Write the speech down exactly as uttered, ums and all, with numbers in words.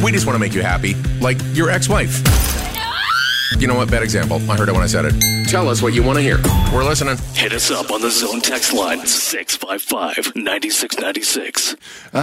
We just want to make you happy, like your ex-wife. You know what? Bad example. I heard it when I said it. Tell us what you want to hear. We're listening. Hit us up on the Zone text line, six five five, nine six nine six.